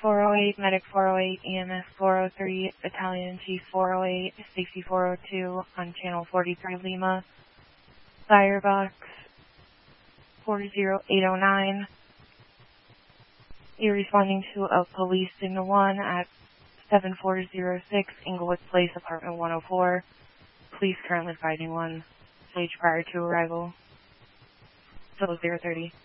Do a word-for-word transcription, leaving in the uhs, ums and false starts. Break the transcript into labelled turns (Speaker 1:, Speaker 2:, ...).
Speaker 1: four oh eight, Medic four oh eight, E M S four oh three, Battalion Chief four oh eight, Safety four oh two on Channel forty-three Lima, Firebox four oh eight oh nine. You're responding to a police signal one at seven four zero six Inglewood Place, apartment one oh four. Police currently fighting one. Stage prior to arrival. Total zero thirty.